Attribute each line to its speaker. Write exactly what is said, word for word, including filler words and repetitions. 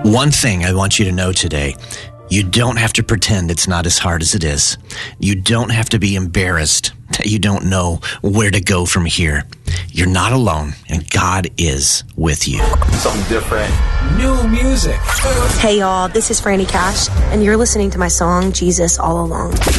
Speaker 1: One thing I want you to know today, you don't have to pretend it's not as hard as it is. You don't have to be embarrassed that you don't know where to go from here. You're not alone, and God is with you.
Speaker 2: Something different.
Speaker 3: New music.
Speaker 4: Hey y'all, this is Franny Cash, and you're listening to my song, Jesus All Along.